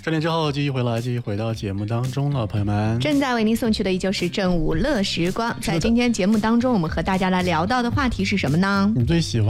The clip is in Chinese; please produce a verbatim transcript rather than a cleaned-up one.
十点之后继续回来，继续回到节目当中了，朋友们。 正在为您送去的依旧是正午乐时光。在今天节目当中，我们和大家来聊到的话题是什么呢？ 你最喜欢